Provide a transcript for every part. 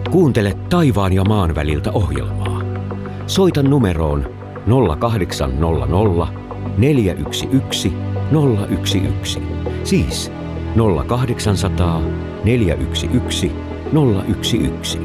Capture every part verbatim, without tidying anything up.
Kuuntele taivaan ja maan väliltä ohjelmaa. Soita numeroon nolla kahdeksan nolla nolla neljä yksi yksi nolla yksi yksi. Siis nolla kahdeksansataa neljä yksi yksi nolla yksi yksi.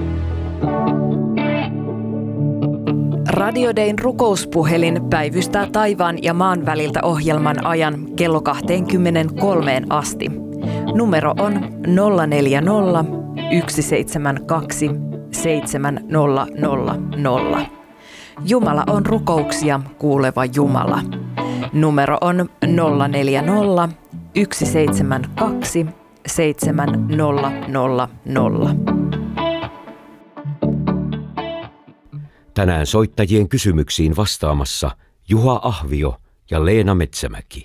Radio Dayn rukouspuhelin päivystää taivaan ja maan väliltä ohjelman ajan kello kaksikymmentäkolme asti. Numero on nolla neljä nolla yksi seitsemän kaksi seitsemän nolla nolla nolla. Jumala on rukouksia kuuleva Jumala. Numero on nolla neljä nolla yksi seitsemän kaksi seitsemän nolla nolla nolla. Tänään soittajien kysymyksiin vastaamassa Juha Ahvio ja Leena Metsämäki.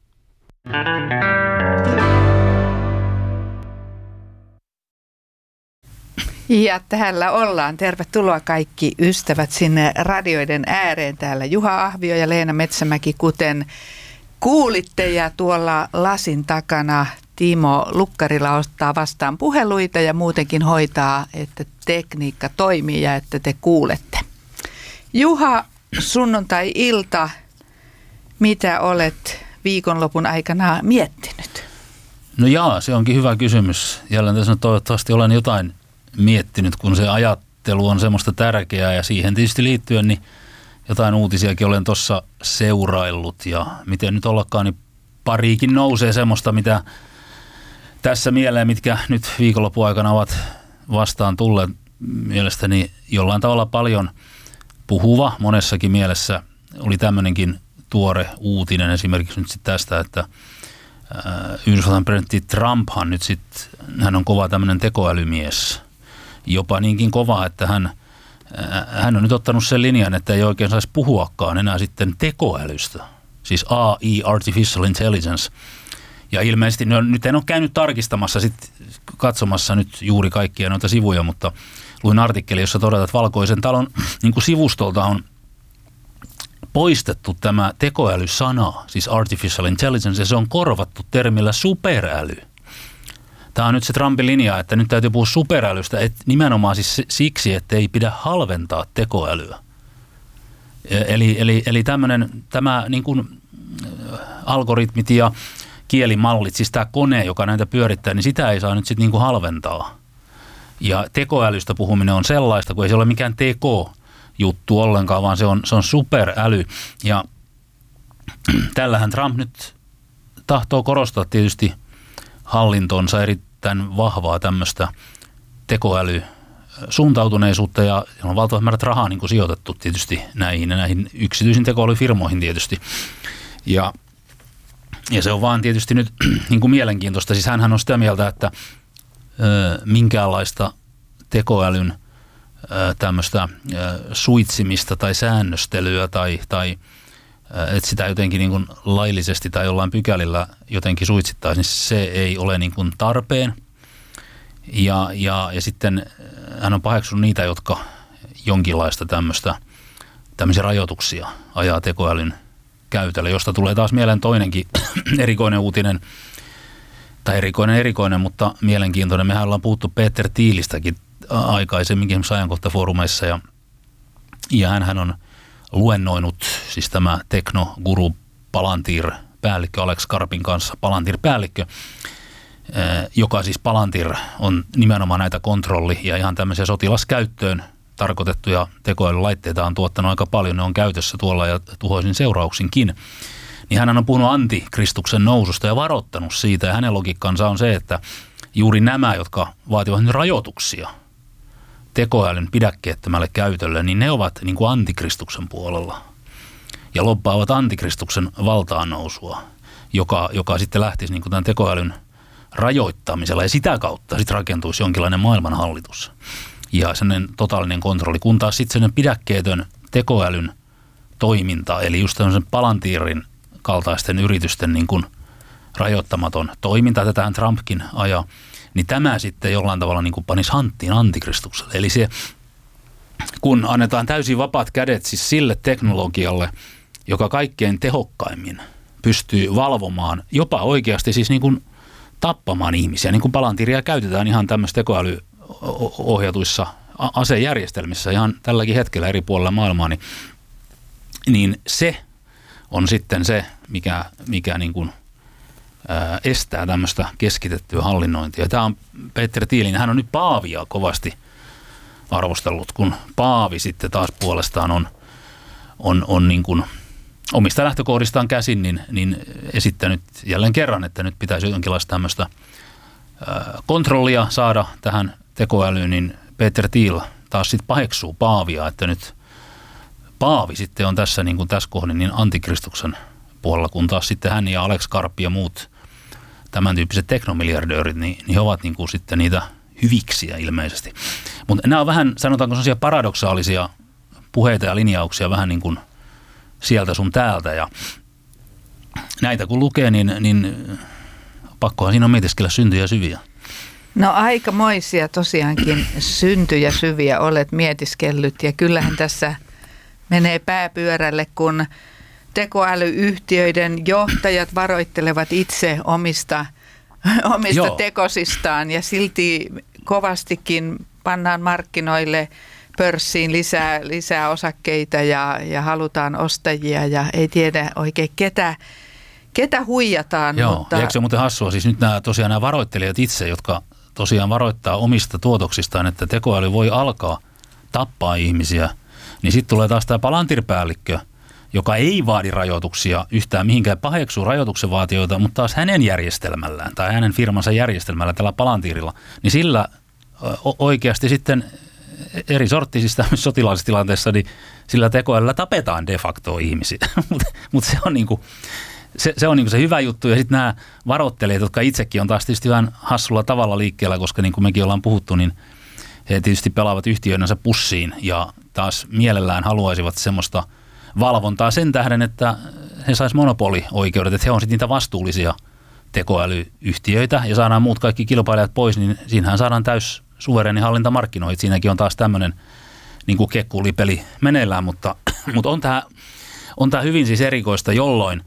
Ja täällä ollaan. Tervetuloa kaikki ystävät sinne radioiden ääreen. Täällä Juha Ahvio ja Leena Metsämäki, kuten kuulitte. Ja tuolla lasin takana Timo Lukkarila ottaa vastaan puheluita ja muutenkin hoitaa, että tekniikka toimii ja että te kuulette. Juha, sunnuntai-ilta, mitä olet viikonlopun aikana miettinyt? No jaa, se onkin hyvä kysymys. Jälleen tässä toivottavasti olen jotain miettinyt, kun se ajattelu on semmoista tärkeää ja siihen tietysti liittyen niin jotain uutisiakin olen tuossa seuraillut ja miten nyt ollakaan, niin pariikin nousee semmoista, mitä tässä mieleen, mitkä nyt viikonlopun aikana ovat vastaan tulleet mielestäni jollain tavalla paljon puhuva monessakin mielessä. Oli tämmöinenkin tuore uutinen esimerkiksi nyt sitten tästä, että Yhdysvaltain presidentti Trumphan nyt sitten, hän on kova tämmöinen tekoälymies. Jopa niinkin kova, että hän, hän on nyt ottanut sen linjan, että ei oikein saisi puhuakaan enää sitten tekoälystä. Siis A I, Artificial Intelligence. Ja ilmeisesti no, nyt en ole käynyt tarkistamassa, sit katsomassa nyt juuri kaikkia noita sivuja, mutta luin artikkeli, jossa todetaan, että Valkoisen talon niin kuin sivustolta on poistettu tämä tekoälysana, siis Artificial Intelligence, ja se on korvattu termillä superäly. Tämä on nyt se Trumpin linja, että nyt täytyy puhua superälystä, että nimenomaan siis siksi, että ei pidä halventaa tekoälyä. Eli, eli, eli tämmöinen, tämä niin kuin algoritmit ja kielimallit, siis tämä kone, joka näitä pyörittää, niin sitä ei saa nyt sitten niin kuin halventaa. Ja tekoälystä puhuminen on sellaista, kun ei se ole mikään teko-juttu ollenkaan, vaan se on, se on superäly. Ja tällähän Trump nyt tahtoo korostaa tietysti hallintonsa erittäin vahvaa tämmöistä tekoälysuuntautuneisuutta ja on valtavat määrät rahaa niin kuin sijoitettu tietysti näihin ja näihin yksityisiin tekoälyfirmoihin tietysti. Ja, ja se on vaan tietysti nyt niin kuin mielenkiintoista. Siis hänhän on sitä mieltä, että ö, minkäänlaista tekoälyn ö, tämmöistä ö, suitsimista tai säännöstelyä tai, tai että sitä jotenkin niin kuin laillisesti tai jollain pykälillä jotenkin suitsittaisiin, niin se ei ole niin kuin tarpeen. Ja, ja, ja sitten hän on paheksunut niitä, jotka jonkinlaista tämmöistä, tämmöisiä rajoituksia ajaa tekoälyn käytölle, josta tulee taas mieleen toinenkin erikoinen uutinen, tai erikoinen erikoinen, mutta mielenkiintoinen. Mehän ollaan puhuttu Peter Thielistäkin aikaisemminkin ajankohtafoorumeissa, ja, ja hänhän on luennoinut, siis tämä teknoguru Palantir-päällikkö Alex Karpin kanssa, Palantir-päällikkö, joka siis Palantir on nimenomaan näitä kontrolli- ja ihan tämmöisiä sotilaskäyttöön tarkoitettuja tekoälylaitteita on tuottanut aika paljon, ne on käytössä tuolla ja tuhoisin seurauksinkin. Niin hän on puhunut antikristuksen noususta ja varoittanut siitä, ja hänen logiikkansa on se, että juuri nämä, jotka vaativat nyt rajoituksia tekoälyn pidäkkeettömälle käytölle, niin ne ovat niin kuin antikristuksen puolella ja lobbaavat antikristuksen valtaan nousua, joka, joka sitten lähtisi niin kuin tämän tekoälyn rajoittamisella ja sitä kautta sitten rakentuisi jonkinlainen maailmanhallitus ja sellainen totaalinen kontrolli, kun taas sitten sellainen pidäkkeetön tekoälyn toiminta, eli just tämmöisen Palantirin kaltaisten yritysten niin kuin rajoittamaton toiminta, tätähän Trumpkin ajaa, niin tämä sitten jollain tavalla niin kuin panisi hanttiin antikristukselle. Eli se, kun annetaan täysin vapaat kädet siis sille teknologialle, joka kaikkein tehokkaimmin pystyy valvomaan, jopa oikeasti siis niin kuin tappamaan ihmisiä, niin kuin Palantiria käytetään ihan tämmöisissä tekoälyohjatuissa asejärjestelmissä ihan tälläkin hetkellä eri puolilla maailmaa, niin, niin se on sitten se, mikä, mikä niin kuin, ää, estää tämmöistä keskitettyä hallinnointia. Tämä on Peter Thiel, hän on nyt Paavia kovasti arvostellut, kun Paavi sitten taas puolestaan on, on, on niin kuin omista lähtökohdistaan käsin niin, niin esittänyt jälleen kerran, että nyt pitäisi jonkinlaista tämmöistä ää, kontrollia saada tähän tekoälyyn, niin Peter Thiel taas sitten paheksuu Paavia, että nyt Paavi sitten on tässä, niin kuin tässä kohdin niin antikristuksen puolella, kun taas sitten hän ja Alex Karp ja muut tämän tyyppiset teknomiljardöörit, niin, niin he ovat niin kuin sitten niitä hyviksiä ilmeisesti. Mutta nämä on vähän, sanotaanko sellaisia paradoksaalisia puheita ja linjauksia vähän niin kuin sieltä sun täältä, ja näitä kun lukee, niin, niin pakkohan siinä on mietiskellä syntyjä ja syviä. No aikamoisia tosiaankin syntyjä syviä olet mietiskellyt, ja kyllähän tässä menee pääpyörälle, kun tekoälyyhtiöiden johtajat varoittelevat itse omista, omista tekosistaan, ja silti kovastikin pannaan markkinoille pörssiin lisää, lisää osakkeita ja, ja halutaan ostajia ja ei tiedä oikein ketä, ketä huijataan. Joo, mutta ja eikö se muuten hassua? Siis nyt nämä, tosiaan nämä varoittelijat itse, jotka tosiaan varoittaa omista tuotoksistaan, että tekoäly voi alkaa tappaa ihmisiä, niin sitten tulee taas tämä Palantir-päällikkö, joka ei vaadi rajoituksia yhtään mihinkään, paheksuu rajoituksen vaatijoita, mutta taas hänen järjestelmällään tai hänen firmansa järjestelmällä tällä Palantirilla, niin sillä oikeasti sitten eri sorttisista sotilaallisissa tilanteissa, niin sillä tekoälyllä tapetaan de facto ihmisiä, mutta mut se on niinku se, se on niinku se hyvä juttu, ja sitten nämä varoittelijat, jotka itsekin on taas tietysti vähän hassulla tavalla liikkeellä, koska niin kuin mekin ollaan puhuttu, niin he tietysti pelaavat yhtiöidensä pussiin ja taas mielellään haluaisivat semmoista valvontaa sen tähden, että he sais monopolioikeudet, että he on sitten niitä vastuullisia tekoälyyhtiöitä ja saadaan muut kaikki kilpailijat pois, niin siinähän saadaan täys suvereeni hallinta markkinoihin. Siinäkin on taas tämmöinen niin kuin kekkulipeli meneillään, mutta, mutta on tämä on tämä hyvin siis erikoista, jolloin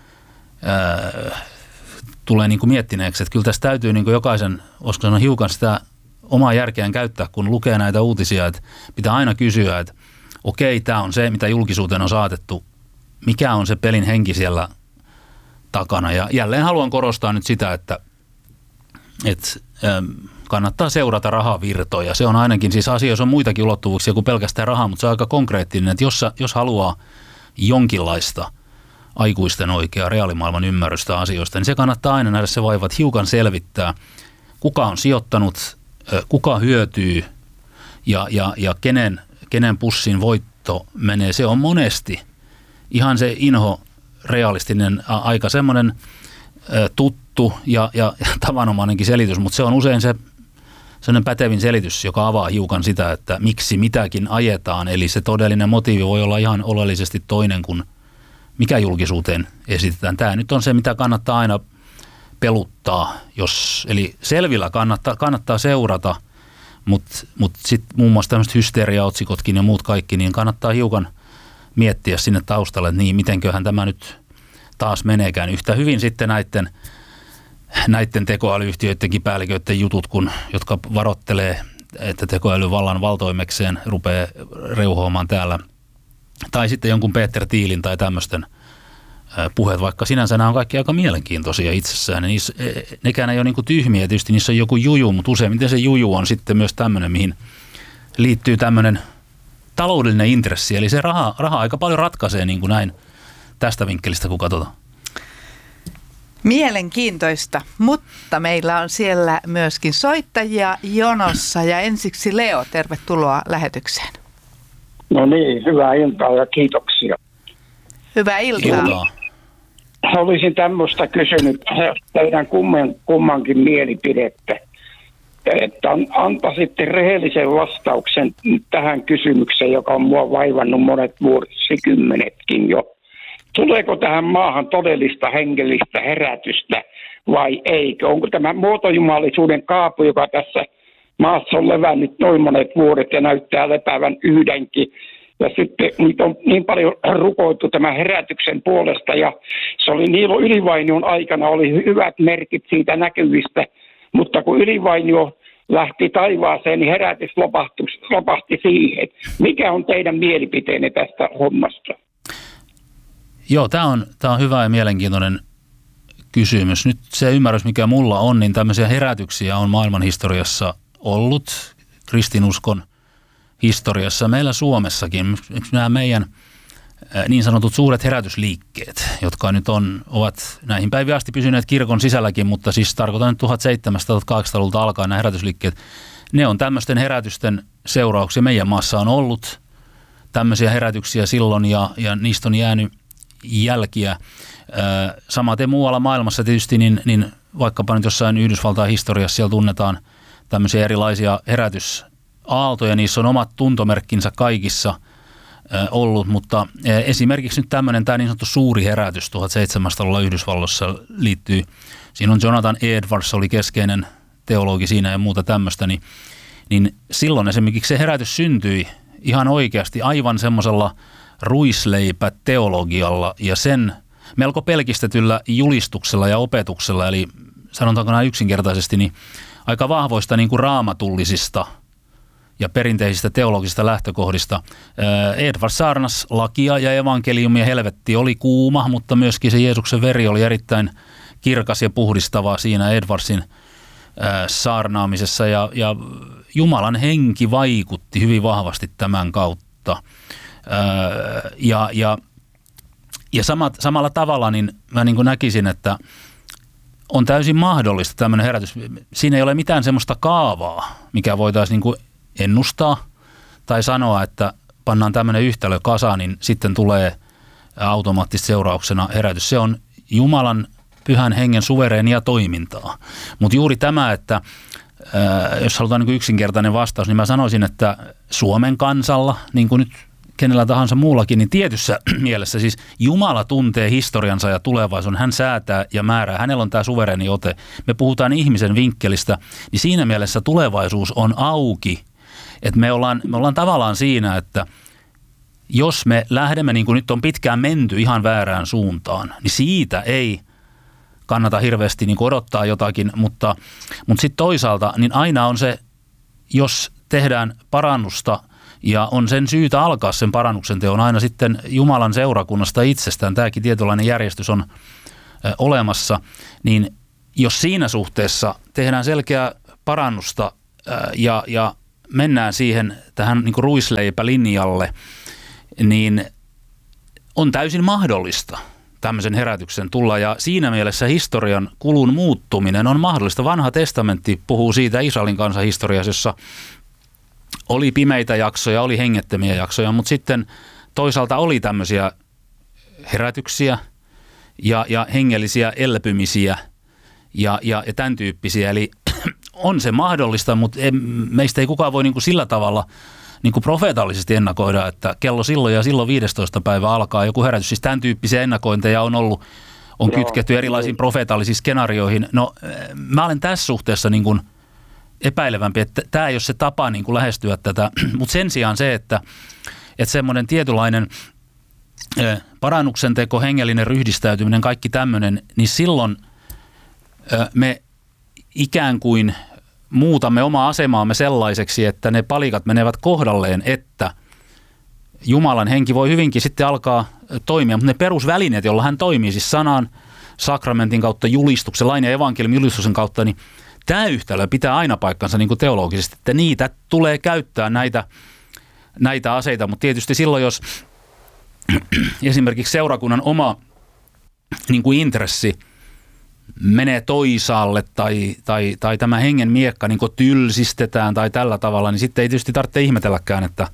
ää, tulee niin kuin miettineeksi, että kyllä tässä täytyy niin kuin jokaisen, olisiko sanoa hiukan sitä omaa järkeään käyttää, kun lukee näitä uutisia, että pitää aina kysyä, että okei, tämä on se, mitä julkisuuteen on saatettu, mikä on se pelin henki siellä takana. Ja jälleen haluan korostaa nyt sitä, että, että kannattaa seurata rahavirtoja. Se on ainakin, siis asioissa on muitakin ulottuvuuksia kuin pelkästään rahaa, mutta se on aika konkreettinen, että jos, jos haluaa jonkinlaista aikuisten oikeaa reaalimaailman ymmärrystä asioista, niin se kannattaa aina nähdä se vaivat hiukan selvittää, kuka on sijoittanut, kuka hyötyy ja, ja, ja kenen, kenen pussin voitto menee. Se on monesti ihan se inho realistinen, aika semmoinen tuttu ja, ja, ja tavanomainenkin selitys, mutta se on usein se sellainen pätevin selitys, joka avaa hiukan sitä, että miksi mitäkin ajetaan. Eli se todellinen motiivi voi olla ihan oleellisesti toinen kuin mikä julkisuuteen esitetään. Tämä nyt on se, mitä kannattaa aina peluttaa. Jos, eli selvillä kannattaa, kannattaa seurata, mutta mut sitten muun muassa tämmöiset hysteriaotsikotkin ja muut kaikki, niin kannattaa hiukan miettiä sinne taustalle, että niin, mitenköhän tämä nyt taas meneekään. Yhtä hyvin sitten näiden, näiden tekoälyyhtiöidenkin päälliköiden jutut, kun, jotka varoittelee, että tekoäly vallan valtoimekseen rupeaa reuhoamaan täällä. Tai sitten jonkun Peter Thielin tai tämmöisten puheet, vaikka sinänsä nämä on kaikki aika mielenkiintoisia itsessään. Niissä, nekään ei ole niin kuin tyhmiä, tietysti niissä on joku juju, mutta useimmiten se juju on sitten myös tämmöinen, mihin liittyy tämmöinen taloudellinen intressi. Eli se raha, raha aika paljon ratkaisee niin kuin näin tästä vinkkelistä, kun katsotaan. Mielenkiintoista, mutta meillä on siellä myöskin soittajia jonossa ja ensiksi Leo, tervetuloa lähetykseen. No niin, hyvää iltaa ja kiitoksia. Hyvää iltaa. iltaa. Olisin tämmöistä kysynyt teidän kumman, kummankin mielipidettä, että antaisitte rehellisen vastauksen tähän kysymykseen, joka on mua vaivannut monet vuosikymmenetkin jo. Tuleeko tähän maahan todellista hengellistä herätystä vai eikö? Onko tämä muotojumalisuuden kaapu, joka tässä maassa on levännyt noin monet vuodet ja näyttää lepäävän yhdenkin. Ja sitten niitä on niin paljon rukoiltu tämän herätyksen puolesta ja se oli Niilo Ylivainion aikana oli hyvät merkit siitä näkyvistä, mutta kun Ylivainio lähti taivaaseen, niin herätys lopahti, lopahti siihen. Mikä on teidän mielipiteenne tästä hommasta? Joo, tämä on, tämä on hyvä ja mielenkiintoinen kysymys. Nyt se ymmärrys, mikä mulla on, niin tämmöisiä herätyksiä on maailmanhistoriassa ollut, kristinuskon historiassa. Meillä Suomessakin, nämä meidän niin sanotut suuret herätysliikkeet, jotka nyt on, ovat näihin päiviin asti pysyneet kirkon sisälläkin, mutta siis tarkoitan nyt tuhatseitsemänsataakahdeksankymmentäluvulta alkaen nämä herätysliikkeet, ne on tämmöisten herätysten seurauksia. Meidän maassa on ollut tämmöisiä herätyksiä silloin ja, ja niistä on jäänyt jälkiä. Samaten muualla maailmassa tietysti, niin, niin vaikkapa nyt jossain Yhdysvaltain historiassa siellä tunnetaan tämmöisiä erilaisia herätysaaltoja, niissä on omat tuntomerkkinsä kaikissa ollut, mutta esimerkiksi nyt tämmöinen tämä niin sanottu suuri herätys tuhatseitsemänsataaluvulla Yhdysvalloissa liittyy, siinä on Jonathan Edwards, oli keskeinen teologi siinä ja muuta tämmöistä, niin, niin silloin esimerkiksi se herätys syntyi ihan oikeasti aivan semmoisella ruisleipäteologialla ja sen melko pelkistetyllä julistuksella ja opetuksella, eli sanotaanko näin yksinkertaisesti, niin aika vahvoista niin kuin raamatullisista ja perinteisistä teologisista lähtökohdista. Edward saarnas lakia ja evankeliumia, helvetti oli kuuma, mutta myöskin se Jeesuksen veri oli erittäin kirkas ja puhdistava siinä Edwardsin saarnaamisessa ja, ja Jumalan henki vaikutti hyvin vahvasti tämän kautta. Ja, ja, ja samat, samalla tavalla niin mä niin kuin näkisin, että on täysin mahdollista tämmöinen herätys. Siinä ei ole mitään semmoista kaavaa, mikä voitaisiin niin kuin ennustaa tai sanoa, että pannaan tämmöinen yhtälö kasaan, niin sitten tulee automaattisesti seurauksena herätys. Se on Jumalan pyhän hengen suvereenia toimintaa. Mutta juuri tämä, että ää, jos halutaan niin kuin yksinkertainen vastaus, niin mä sanoisin, että Suomen kansalla, niin kuin nyt kenellä tahansa muullakin, niin tietyssä mielessä siis Jumala tuntee historiansa ja tulevaisuuden. Hän säätää ja määrää. Hänellä on tämä suvereeni ote. Me puhutaan ihmisen vinkkelistä, niin siinä mielessä tulevaisuus on auki. Että me ollaan, me ollaan tavallaan siinä, että jos me lähdemme, niin kuin nyt on pitkään menty ihan väärään suuntaan, niin siitä ei kannata hirveästi niin kuin odottaa jotakin, mutta, mutta sitten toisaalta niin aina on se, jos tehdään parannusta ja on sen syytä alkaa sen parannuksen teon aina sitten Jumalan seurakunnasta itsestään, tämäkin tietynlainen järjestys on ö, olemassa, niin jos siinä suhteessa tehdään selkeää parannusta ö, ja, ja mennään siihen tähän niin kuin ruisleipälinjalle, niin on täysin mahdollista tämmöisen herätyksen tulla. Ja siinä mielessä historian kulun muuttuminen on mahdollista. Vanha testamentti puhuu siitä Israelin kansan historiassa, jossa oli pimeitä jaksoja, oli hengettömiä jaksoja, mutta sitten toisaalta oli tämmöisiä herätyksiä ja, ja hengellisiä elpymisiä ja, ja, ja tämän tyyppisiä. Eli on se mahdollista, mutta en, meistä ei kukaan voi niin kuin sillä tavalla niin kuin profeetallisesti ennakoida, että kello silloin ja silloin viidestoista päivä alkaa joku herätys. Siis tämän tyyppisiä ennakointeja on ollut, on Joo. kytketty erilaisiin profeetallisiin skenaarioihin. No mä olen tässä suhteessa niin kuin epäilevämpi, että tämä ei ole se tapa niin kuin lähestyä tätä, mutta sen sijaan se, että, että semmoinen tietynlainen parannuksen teko, hengellinen ryhdistäytyminen, kaikki tämmöinen, niin silloin me ikään kuin muutamme omaa asemaamme sellaiseksi, että ne palikat menevät kohdalleen, että Jumalan henki voi hyvinkin sitten alkaa toimia, mutta ne perusvälineet, joilla hän toimii, siis sanan, sakramentin kautta, julistuksen, lain ja evankeliumin julistuksen kautta, niin tämä yhtälö pitää aina paikkansa niin kuin teologisesti, että niitä tulee käyttää näitä, näitä aseita, mutta tietysti silloin, jos esimerkiksi seurakunnan oma niin kuin intressi menee toisaalle tai, tai, tai tämä hengen miekka niin kuin tylsistetään tai tällä tavalla, niin sitten ei tietysti tarvitse ihmetelläkään, että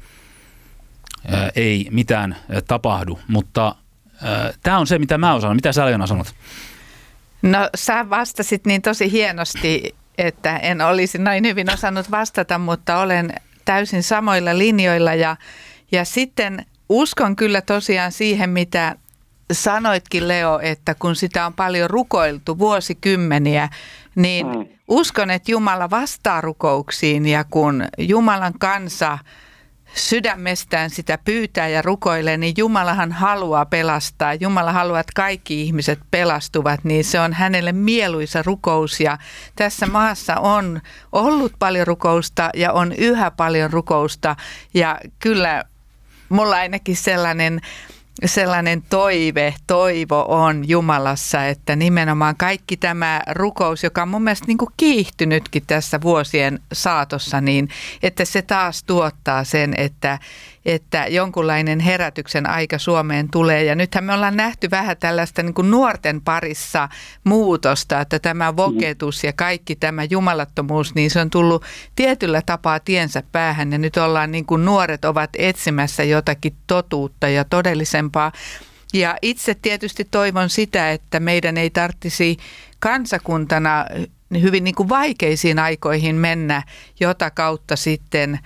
ää, ei mitään ää, tapahdu. Mutta tämä on se, mitä mä osaan. Mitä sä, Leena, sanot? No sä vastasit niin tosi hienosti, että en olisi näin hyvin osannut vastata, mutta olen täysin samoilla linjoilla ja, ja sitten uskon kyllä tosiaan siihen, mitä sanoitkin, Leo, että kun sitä on paljon rukoiltu vuosikymmeniä, niin mm. uskon, että Jumala vastaa rukouksiin ja kun Jumalan kansa sydämestään sitä pyytää ja rukoilee, niin Jumalahan haluaa pelastaa. Jumala haluaa, että kaikki ihmiset pelastuvat, niin se on hänelle mieluisa rukous. Ja tässä maassa on ollut paljon rukousta ja on yhä paljon rukousta. Ja kyllä mulla ainakin sellainen... Sellainen toive, toivo on Jumalassa, että nimenomaan kaikki tämä rukous, joka on mun mielestä niin kuin kiihtynytkin tässä vuosien saatossa, niin että se taas tuottaa sen, että, että jonkunlainen herätyksen aika Suomeen tulee. Ja nythän me ollaan nähty vähän tällaista niin kuin nuorten parissa muutosta, että tämä voketus ja kaikki tämä jumalattomuus, niin se on tullut tietyllä tapaa tiensä päähän. Ja nyt ollaan niin kuin nuoret ovat etsimässä jotakin totuutta ja todellisempaa. Ja itse tietysti toivon sitä, että meidän ei tarvitsisi kansakuntana hyvin niin kuin vaikeisiin aikoihin mennä, jota kautta sitten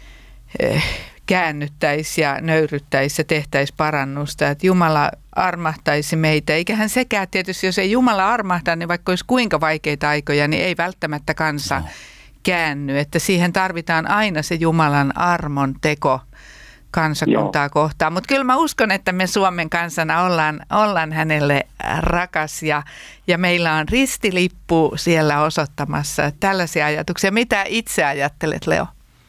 eh, käännyttäisi ja nöyryttäisi ja tehtäisi parannusta. Että Jumala armahtaisi meitä. Eiköhän sekään tietysti, jos ei Jumala armahda, niin vaikka olisi kuinka vaikeita aikoja, niin ei välttämättä kansa no. käänny. Että siihen tarvitaan aina se Jumalan armon teko kansakuntaa Joo. kohtaan. Mutta kyllä mä uskon, että me Suomen kansana ollaan, ollaan hänelle rakas ja, ja meillä on ristilippu siellä osoittamassa tällaisia ajatuksia. Mitä itse ajattelet, Leo?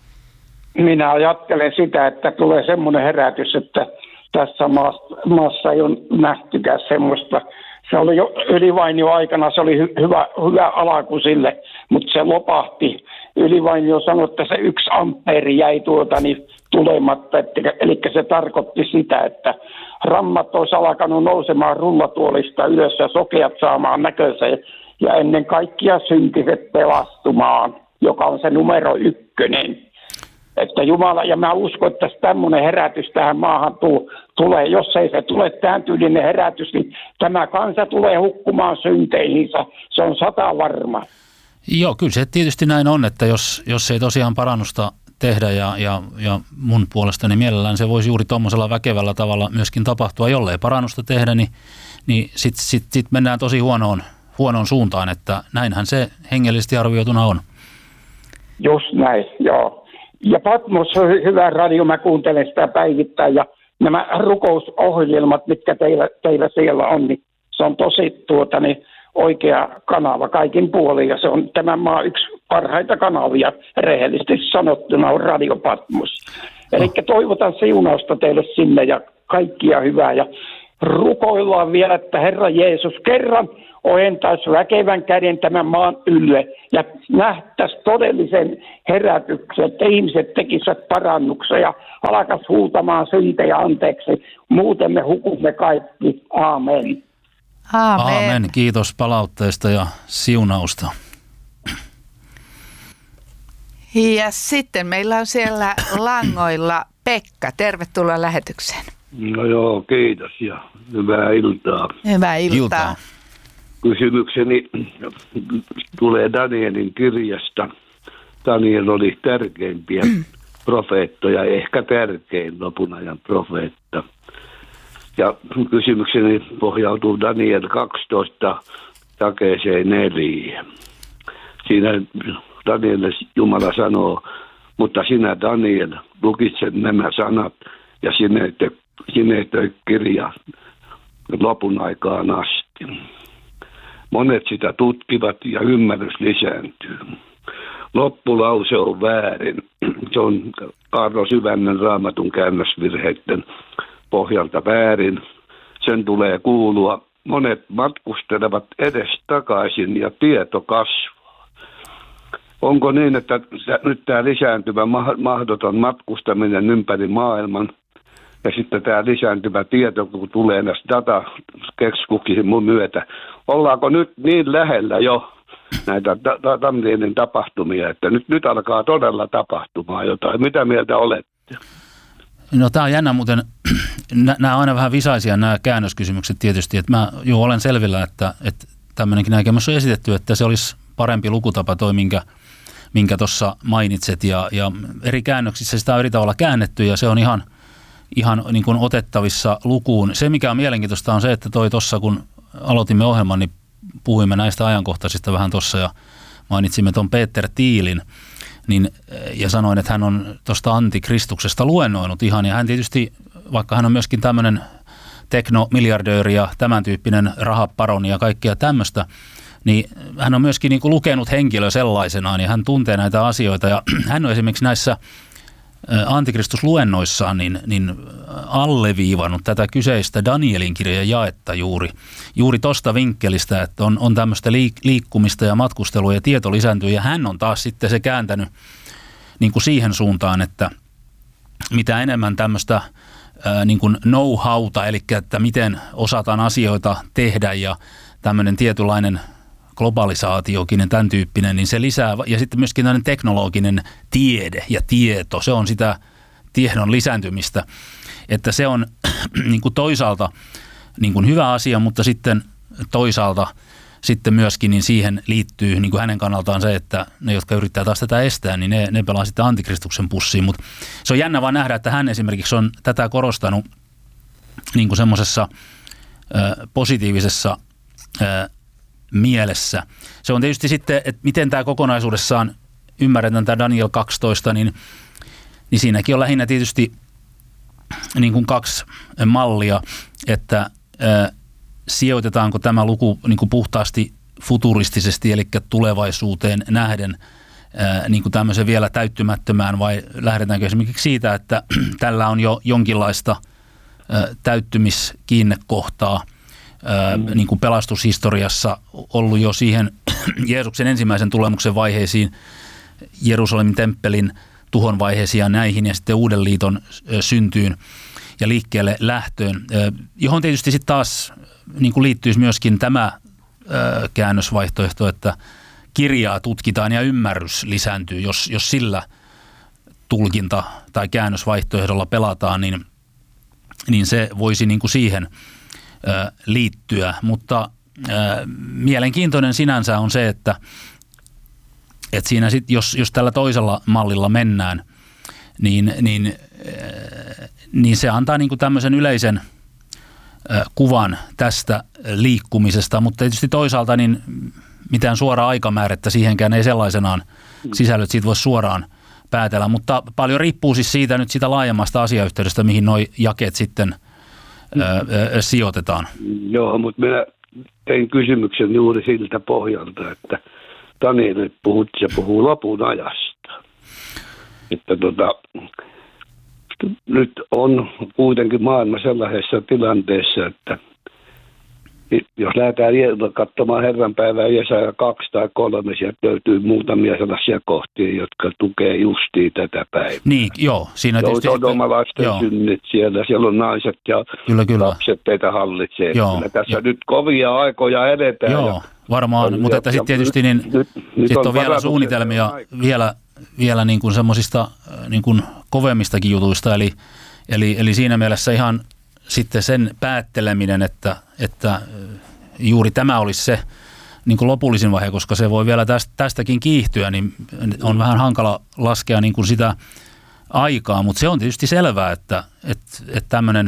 Minä ajattelen sitä, että tulee semmoinen herätys, että tässä maassa, maassa ei ole nähtykään semmoista. Se oli jo Ylivainio aikana, se oli hy, hyvä, hyvä alku sille, mutta se lopahti. Ylivainio sanoi, että se yksi ampeeri jäi tuota niin tulematta, että, eli se tarkoitti sitä, että rammat olisi alkanut nousemaan rullatuolista ylös ja sokeat saamaan näkönsä ja ennen kaikkia syntiset pelastumaan, joka on se numero ykkönen. Että Jumala, ja mä uskon, että tämmöinen herätys tähän maahan tuu, tulee, jos ei se tule tämän tyylinen herätys, niin tämä kansa tulee hukkumaan synteihinsä, se on sata varma. Joo, kyllä se tietysti näin on, että jos, jos ei tosiaan parannusta tehdä ja, ja, ja mun puolestani mielellään se voisi juuri tuommoisella väkevällä tavalla myöskin tapahtua, jollei parannusta tehdä, niin, niin sitten sit, sit mennään tosi huonoon, huonoon suuntaan, että näinhän se hengellisesti arvioituna on. Just näin, joo. Ja Patmos on hyvä radio, mä kuuntelen sitä päivittäin ja nämä rukousohjelmat, mitkä teillä, teillä siellä on, niin se on tosi tuota, niin oikea kanava kaikin puolin ja se on tämän maan yksi parhaita kanavia, rehellisesti sanottuna on Radio Patmos. Eli toivotan siunausta teille sinne ja kaikkia hyvää ja rukoillaan vielä, että Herra Jeesus kerran ojentaisi väkevän käden tämän maan ylle ja nähtäisi todellisen herätyksen, että ihmiset tekisivät parannuksia ja alkaisi huutamaan syntejä anteeksi. Muuten me hukumme kaikki. Aamen. Aamen. Aamen. Kiitos palautteesta ja siunausta. Ja sitten meillä on siellä langoilla Pekka. Tervetuloa lähetykseen. No joo, kiitos ja hyvää iltaa. Hyvää iltaa. iltaa. Kysymykseni tulee Danielin kirjasta. Daniel oli tärkeimpiä profeettoja, ehkä tärkein lopun ajan profeetta. Ja kysymykseni pohjautuu Daniel kaksitoista jakeeseen neljä. Siinä Daniel Jumala sanoo, mutta sinä Daniel lukitset nämä sanat ja sinetöi kirja lopun aikaan asti. Monet sitä tutkivat ja ymmärrys lisääntyy. Loppulause on väärin. Se on Kaarlo Syvännän Raamatun käännösvirheiden pohjalta väärin. Sen tulee kuulua. Monet matkustelevat edestakaisin ja tieto kasvaa. Onko niin, että nyt tämä lisääntyvä mahdoton matkustaminen ympäri maailman ja sitten tämä lisääntyvä tieto, kun tulee näistä datakeskuksiin mun myötä. Ollaanko nyt niin lähellä jo näitä Danielin tapahtumia, että nyt, nyt alkaa todella tapahtumaan jotain. Mitä mieltä olette? No tämä on jännä, muuten nämä on aina vähän visaisia nämä käännöskysymykset tietysti. Että mä jo olen selvillä, että, että tämmöinenkin näkemys on esitetty, että se olisi parempi lukutapa toi, minkä minkä tuossa mainitset. Ja, ja eri käännöksissä sitä on eri tavalla käännetty ja se on ihan ihan niin kuin otettavissa lukuun. Se, mikä on mielenkiintoista, on se, että toi tuossa, kun aloitimme ohjelman, niin puhuimme näistä ajankohtaisista vähän tuossa ja mainitsimme tuon Peter Thielin. niin, ja sanoin, että hän on tuosta antikristuksesta luennoinut ihan, ja hän tietysti, vaikka hän on myöskin tämmöinen teknomiljardööri ja tämän tyyppinen rahaparoni ja kaikkea tämmöistä, niin hän on myöskin niin kuin lukenut henkilö sellaisenaan ja hän tuntee näitä asioita ja hän on esimerkiksi näissä antikristusluennoissaan niin, niin alleviivannut tätä kyseistä Danielin kirjan jaetta juuri, juuri tuosta vinkkelistä, että on, on tämmöistä liik- liikkumista ja matkustelua ja tieto lisääntyy ja hän on taas sitten se kääntänyt niin kuin siihen suuntaan, että mitä enemmän tämmöistä ää, niin kuin know-howta, eli että miten osataan asioita tehdä ja tämmöinen tietynlainen globalisaatiokin ja tämän tyyppinen, niin se lisää, ja sitten myöskin tämmöinen teknologinen tiede ja tieto, se on sitä tiedon lisääntymistä, että se on niin kuin toisaalta niin kuin hyvä asia, mutta sitten toisaalta sitten myöskin niin siihen liittyy niin kuin hänen kannaltaan se, että ne, jotka yrittää taas tätä estää, niin ne, ne pelaa sitten antikristuksen pussiin, mutta se on jännä vaan nähdä, että hän esimerkiksi on tätä korostanut niin kuin semmoisessa ö, positiivisessa ö, mielessä. Se on tietysti sitten, että miten tämä kokonaisuudessaan ymmärretään tämä Daniel kaksitoista, niin, niin siinäkin on lähinnä tietysti niin kuin kaksi mallia, että ö, sijoitetaanko tämä luku niin kuin puhtaasti futuristisesti, eli tulevaisuuteen nähden ää, niin kuin tämmöisen vielä täyttymättömään, vai lähdetäänkö esimerkiksi siitä, että tällä on jo jonkinlaista ää, täyttymiskiinnekohtaa ää, mm. niin kuin pelastushistoriassa ollut jo siihen Jeesuksen ensimmäisen tulemuksen vaiheisiin, Jerusalemin temppelin tuhon vaiheisiin ja näihin, ja sitten uuden liiton ää, syntyyn ja liikkeelle lähtöön, ää, johon tietysti sitten taas niin kuin liittyisi myöskin tämä ö, käännösvaihtoehto, että kirjaa tutkitaan ja ymmärrys lisääntyy. Jos, jos sillä tulkinta- tai käännösvaihtoehdolla pelataan, niin, niin se voisi niin kuin siihen ö, liittyä. Mutta ö, mielenkiintoinen sinänsä on se, että, että siinä sit, jos, jos tällä toisella mallilla mennään, niin, niin, ö, niin se antaa niin kuin tämmöisen yleisen kuvan tästä liikkumisesta, mutta tietysti toisaalta niin mitään suoraa aikamäärettä siihenkään ei sellaisenaan sisällöt siitä voisi suoraan päätellä, mutta paljon riippuu siis siitä nyt sitä laajemmasta asiayhteydestä, mihin nuo jakeet sitten ö, ö, sijoitetaan. Joo, mutta minä tein kysymyksen juuri siltä pohjalta, että Daniel puhut, se puhuu lopun ajasta. Että tota... Nyt on kuitenkin maailma sellaisessa tilanteessa, että jos lähdetään katsomaan Herran päivää Jesaja kaksi tai kolme, sieltä löytyy muutamia sellaisia kohtia, jotka tukee justiin tätä päivää. Niin, joo. Siinä tietysti... Sodomalaisten synnit siellä, siellä on naiset ja kyllä, kyllä. lapset teitä hallitsee. Joo. Kyllä tässä ja... nyt kovia aikoja edetään. Joo, ja... varmaan, mutta että sitten tietysti niin, nyt, nyt sit on, on vielä suunnitelmia vielä... vielä niin kuin semmoisista niin kuin kovemmistakin jutuista, eli, eli, eli siinä mielessä ihan sitten sen päätteleminen, että, että juuri tämä olisi se niin kuin lopullisin vaihe, koska se voi vielä tästä, tästäkin kiihtyä, niin on vähän hankala laskea niin kuin sitä aikaa, mutta se on tietysti selvää, että, että, että tämmöinen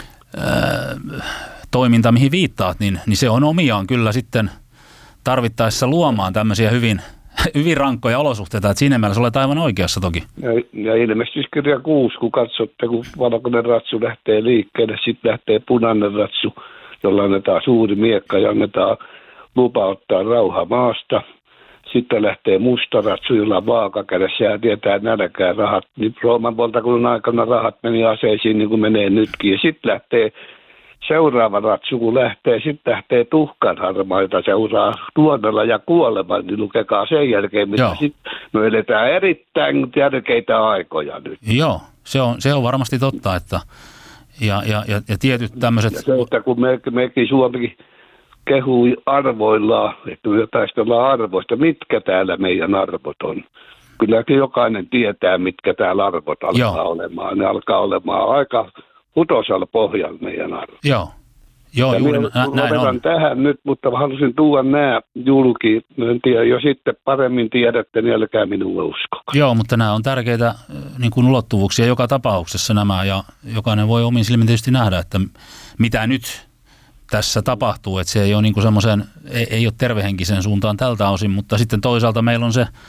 ää, toiminta, mihin viittaat, niin, niin se on omiaan kyllä sitten tarvittaessa luomaan tämmöisiä hyvin hyvin rankkoja olosuhteita, että siinä mielessä olet aivan oikeassa toki. Ja, ja ilmeisesti kirja kuusi, kun katsotte, kun valkoinen ratsu lähtee liikkeelle, sitten lähtee punainen ratsu, jolla annetaan suuri miekka ja annetaan lupa ottaa rauha maasta. Sitten lähtee musta ratsu, jolla on vaaka kädessä ja tietää nälkää rahat. Niin Rooman valtakunnan aikana rahat meni aseisiin niin kuin menee nytkin. Ja sitten lähtee seuraava ratsu, kun lähtee, sitten lähtee tuhkan harmaa, jota seuraa tuonnella ja kuolema, niin lukekaa sen jälkeen, mitä sitten me eletään erittäin tärkeitä aikoja nyt. Joo, se on, se on varmasti totta, että ja, ja, ja, ja tietyt tämmöiset... Ja se, että kun me, mekin Suomikin kehuu arvoillaan, että me taistellaan arvoista, mitkä täällä meidän arvot on. Kylläkin jokainen tietää, mitkä täällä arvot alkaa Joo. olemaan. Ne alkaa olemaan aika... putosalla pohjalla meidän arvo. Joo, Joo juuri nä- näin on. Tähän nyt, mutta halusin tuoda nämä julki. En tiedä, jos sitten paremmin tiedätte, niin älkää minulle uskokaa. Joo, mutta nämä on tärkeitä niin kuin ulottuvuuksia joka tapauksessa nämä, ja jokainen voi omin silmin tietysti nähdä, että mitä nyt tässä tapahtuu, että se ei ole niin kuin semmoisen, ei, ei ole tervehenkisen suuntaan tältä osin, mutta sitten toisaalta meillä on se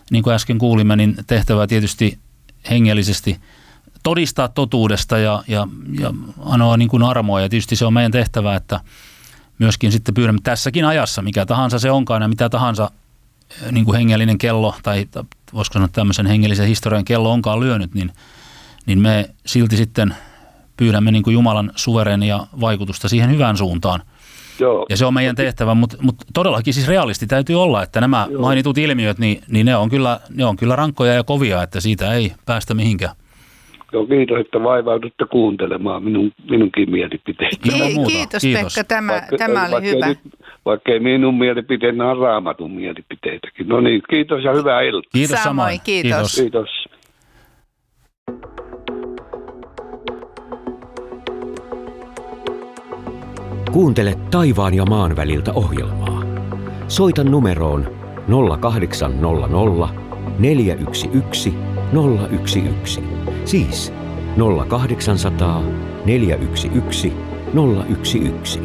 niin kuin äsken kuulimme, niin tehtävä tietysti hengellisesti todistaa totuudesta ja, ja, ja anoa niin kuin armoa. Ja tietysti se on meidän tehtävä, että myöskin sitten pyydämme tässäkin ajassa, mikä tahansa se onkaan ja mitä tahansa niin kuin hengellinen kello tai voisiko sanoa tämmöisen hengellisen historian kello onkaan lyönyt, niin, niin me silti sitten pyydämme niin kuin Jumalan suvereenia vaikutusta siihen hyvään suuntaan. Joo. Ja se on meidän tehtävä, mutta, mutta todellakin siis realisti täytyy olla, että nämä Joo. mainitut ilmiöt, niin, niin ne, on kyllä, ne on kyllä rankkoja ja kovia, että siitä ei päästä mihinkään. Joo, kiitos, että vaivaudutte kuuntelemaan minun, minunkin mielipiteitä. Ki- kiitos, kiitos Pekka, tämä, vaikka, tämä oli vaikka hyvä. Nyt, vaikka ei minun mielipiteenä on Raamatun mielipiteitäkin. No niin, kiitos ja hyvää iltaa. Kiitos samoin. samoin. Kiitos. Kiitos. Kuuntele taivaan ja maan väliltä ohjelmaa. Soita numeroon nolla kahdeksan nolla nolla neljä yksi yksi nolla yksi yksi. Siis nolla kahdeksansataa neljä yksi yksi nolla yksi yksi.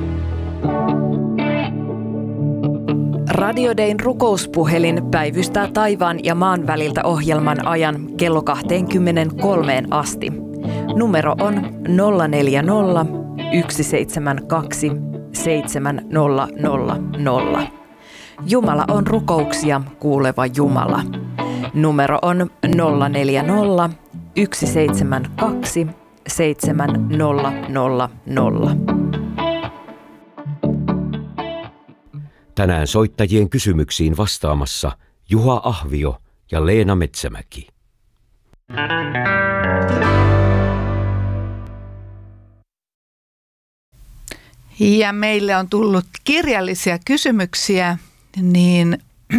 Radio Dayn rukouspuhelin päivystää taivaan ja maan väliltä ohjelman ajan kello kaksikymmentäkolme asti. Numero on nolla neljä nolla yksi seitsemän kaksi seitsemän nolla nolla nolla. Jumala on rukouksia kuuleva Jumala. Numero on nolla neljä nolla yksi seitsemän kaksi seitsemän nolla nolla nolla. Tänään soittajien kysymyksiin vastaamassa Juha Ahvio ja Leena Metsämäki. Ja meille on tullut kirjallisia kysymyksiä, niin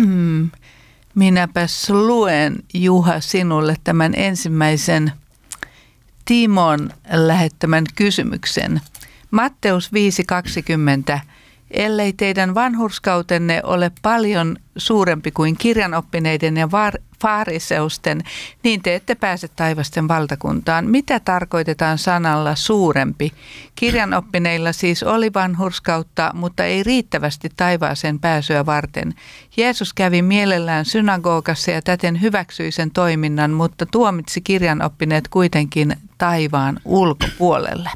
minäpäs luen, Juha, sinulle tämän ensimmäisen Timon lähettämän kysymyksen. Matteus viisi kaksikymmentä. Ellei teidän vanhurskautenne ole paljon suurempi kuin kirjanoppineiden ja faariseusten, niin te ette pääse taivasten valtakuntaan. Mitä tarkoitetaan sanalla suurempi? Kirjanoppineilla siis oli vanhurskautta, mutta ei riittävästi taivaaseen pääsyä varten. Jeesus kävi mielellään synagogassa ja täten hyväksyi sen toiminnan, mutta tuomitsi kirjanoppineet kuitenkin taivaan ulkopuolelle.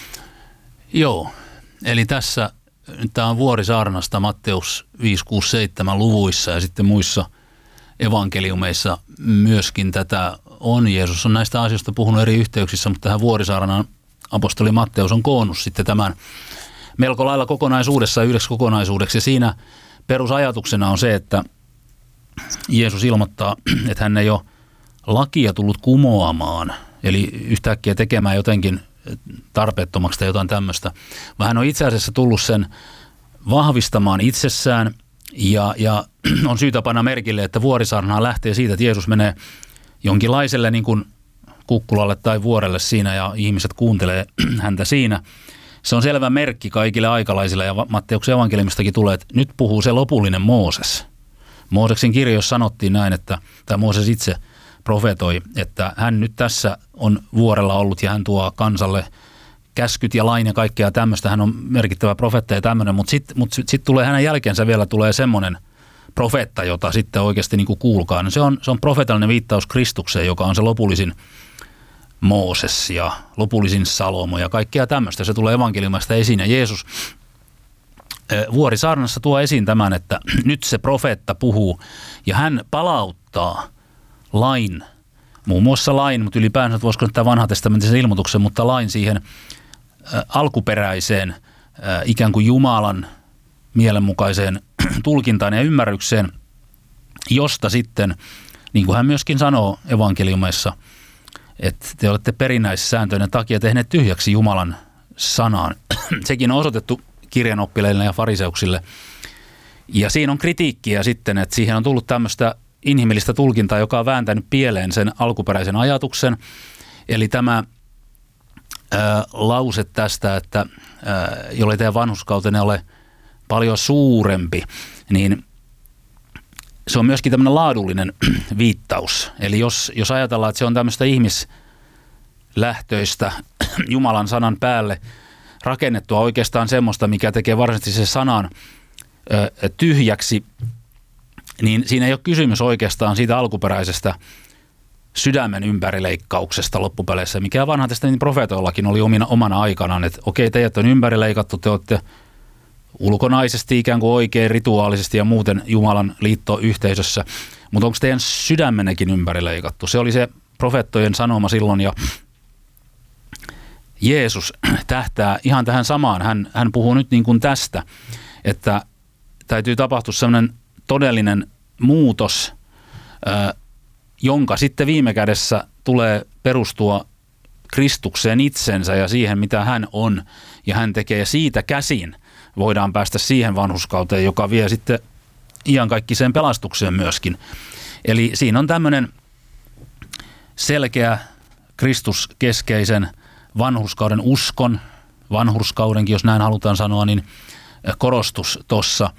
Joo, eli tässä tämä on Vuorisaarnasta Matteus viisi kuusi seitsemän luvuissa ja sitten muissa evankeliumeissa myöskin tätä on. Jeesus on näistä asioista puhunut eri yhteyksissä, mutta tähän Vuorisaarnaan apostoli Matteus on koonnut sitten tämän melko lailla kokonaisuudessa yhdeksi kokonaisuudeksi. Ja siinä perusajatuksena on se, että Jeesus ilmoittaa, että hän ei ole lakia tullut kumoamaan, eli yhtäkkiä tekemään jotenkin tarpeettomaksi tai jotain tämmöistä, vaan hän on itse asiassa tullut sen vahvistamaan itsessään ja, ja on syytä panna merkille, että Vuorisaarnahan lähtee siitä, että Jeesus menee jonkinlaiselle niin kuin kukkulalle tai vuorelle siinä ja ihmiset kuuntelee häntä siinä. Se on selvä merkki kaikille aikalaisille ja Matteuksen evankeliumistakin tulee, että nyt puhuu se lopullinen Mooses. Mooseksen kirjoissa sanottiin näin, että tämä Mooses itse profetoi, että hän nyt tässä on vuorella ollut ja hän tuo kansalle käskyt ja lain ja kaikkea tämmöistä. Hän on merkittävä profeetta ja tämmöinen, mutta sitten mut sit, sit tulee hänen jälkeensä vielä tulee semmoinen profeetta, jota sitten oikeasti niin kuin kuulkaa. No se on, se on profeetallinen viittaus Kristukseen, joka on se lopullisin Mooses ja lopullisin Salomo ja kaikkea tämmöistä. Se tulee evankeliumista esiin ja Jeesus Vuorisaarnassa tuo esiin tämän, että nyt se profeetta puhuu ja hän palauttaa lain, muun muassa lain, mutta ylipäänsä voisiko tämä vanhatestamentisen ilmoituksen, mutta lain siihen ä, alkuperäiseen ä, ikään kuin Jumalan mielenmukaiseen tulkintaan ja ymmärrykseen, josta sitten, niin kuin hän myöskin sanoo evankeliumeissa, että te olette perinnäissääntöjen takia tehneet tyhjäksi Jumalan sanaan. Sekin on osoitettu kirjanoppileille ja fariseuksille. Ja siinä on kritiikkiä sitten, että siihen on tullut tämmöistä inhimillistä tulkintaa, joka on vääntänyt pieleen sen alkuperäisen ajatuksen. Eli tämä ää, lause tästä, että ää, jollei teidän vanhurskautenne ole paljon suurempi, niin se on myöskin tämmöinen laadullinen viittaus. Eli jos, jos ajatellaan, että se on tämmöistä ihmislähtöistä Jumalan sanan päälle rakennettua oikeastaan semmoista, mikä tekee varsinaisesti se sanan ää, tyhjäksi, niin siinä ei ole kysymys oikeastaan siitä alkuperäisestä sydämen ympärileikkauksesta loppupeleissä, mikä vanhan testamentin profeetoillakin oli omina, omana aikanaan, että okei, teidät on ympärileikattu, te olette ulkonaisesti ikään kuin oikein rituaalisesti ja muuten Jumalan liittoyhteisössä, mutta onko teidän sydämennekin ympärileikattu? Se oli se profeettojen sanoma silloin, ja Jeesus tähtää ihan tähän samaan. Hän, hän puhuu nyt niin kuin tästä, että täytyy tapahtua sellainen todellinen muutos, jonka sitten viime kädessä tulee perustua Kristukseen itsensä ja siihen, mitä hän on ja hän tekee. Ja siitä käsin voidaan päästä siihen vanhurskauteen, joka vie sitten iankaikkiseen pelastukseen myöskin. Eli siinä on tämmöinen selkeä Kristuskeskeisen vanhurskauden uskon, vanhurskaudenkin, jos näin halutaan sanoa, niin korostus tuossa.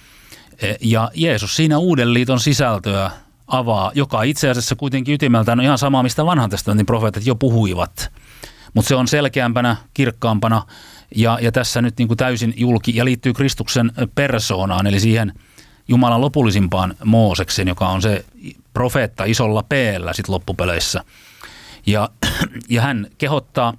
Ja Jeesus siinä uuden liiton sisältöä avaa, joka itse asiassa kuitenkin ytimeltään on ihan sama, mistä vanhan testamentin profeetat jo puhuivat. Mutta se on selkeämpänä, kirkkaampana ja, ja tässä nyt niin kuin täysin julki ja liittyy Kristuksen persoonaan, eli siihen Jumalan lopullisimpaan Moosekseen, joka on se profeetta isolla P:llä sit loppupeleissä. Ja, ja hän kehottaa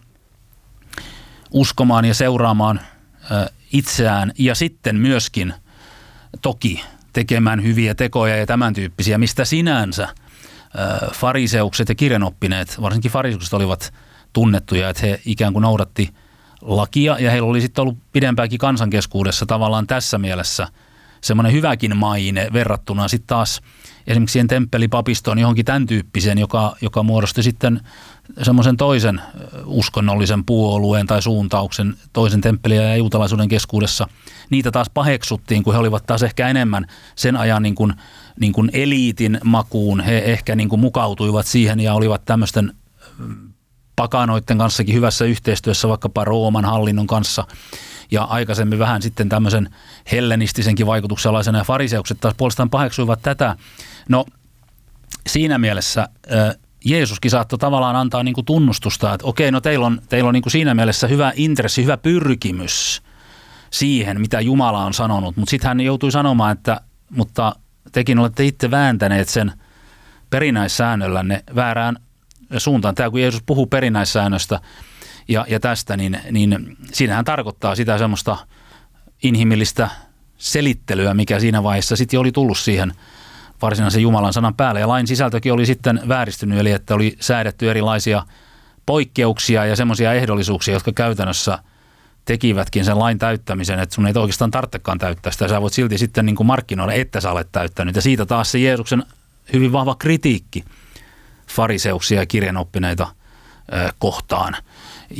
uskomaan ja seuraamaan itseään ja sitten myöskin toki tekemään hyviä tekoja ja tämän tyyppisiä, mistä sinänsä fariseukset ja kirjanoppineet, varsinkin fariseukset olivat tunnettuja, että he ikään kuin noudatti lakia ja heillä oli sitten ollut pidempäänkin kansankeskuudessa tavallaan tässä mielessä semmoinen hyväkin maine verrattuna sitten taas esimerkiksi siihen temppelipapistoon johonkin tämän tyyppiseen, joka, joka muodosti sitten semmoisen toisen uskonnollisen puolueen tai suuntauksen toisen temppeliä ja juutalaisuuden keskuudessa. Niitä taas paheksuttiin, kun he olivat taas ehkä enemmän sen ajan niin kuin, niin kuin eliitin makuun. He ehkä niin kuin mukautuivat siihen ja olivat tämmöisten pakanoiden kanssakin hyvässä yhteistyössä vaikkapa Rooman hallinnon kanssa. Ja aikaisemmin vähän sitten tämmöisen hellenistisenkin vaikutuksalaisena ja fariseukset taas puolestaan paheksuivat tätä. No siinä mielessä Jeesuskin saattoi tavallaan antaa niin kuin tunnustusta, että okei, no teillä on, teillä on niin kuin siinä mielessä hyvä intressi, hyvä pyrkimys siihen, mitä Jumala on sanonut. Mutta sitten hän joutui sanomaan, että mutta tekin olette itse vääntäneet sen perinnäissäännöllänne väärään suuntaan. Tämä kun Jeesus puhuu perinnäissäännöstä ja, ja tästä, niin, niin siinähän tarkoittaa sitä semmoista inhimillistä selittelyä, mikä siinä vaiheessa sitten oli tullut siihen varsinaisen Jumalan sanan päälle. Ja lain sisältökin oli sitten vääristynyt, eli että oli säädetty erilaisia poikkeuksia ja semmoisia ehdollisuuksia, jotka käytännössä tekivätkin sen lain täyttämisen, että sun ei oikeastaan tarvitsekaan täyttää sitä. Sä voit silti sitten niin kuin markkinoida, että sä olet täyttänyt. Ja siitä taas se Jeesuksen hyvin vahva kritiikki fariseuksia ja kirjanoppineita kohtaan.